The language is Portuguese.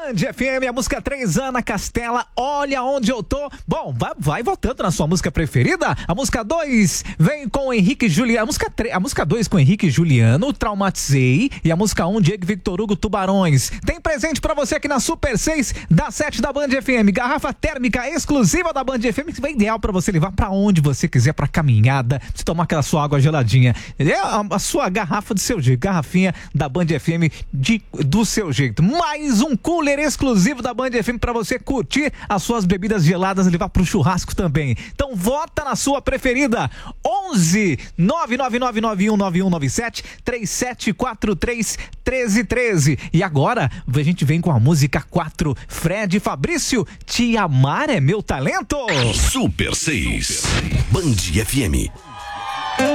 Band FM, a música 3, Ana Castela, Olha Onde Eu Tô. Bom, vai votando na sua música preferida. A música 2 vem com Henrique e Juliano. A música 2 com Henrique e Juliano, Traumatizei. E a música 1, Diego e Victor Hugo, Tubarões. Tem presente pra você aqui na Super 6 da 7 da Band FM. Garrafa térmica exclusiva da Band FM, que vai ideal pra você levar pra onde você quiser, pra caminhada, se tomar aquela sua água geladinha. É a sua garrafa do seu jeito, garrafinha da Band FM do seu jeito. Mais um cooler exclusivo da Band FM pra você curtir as suas bebidas geladas e levar pro churrasco também. Então vota na sua preferida. 11 999919197 3743 1313. E agora a gente vem com a música 4, Fred e Fabrício, Te Amar é Meu Talento. Super 6 Band FM.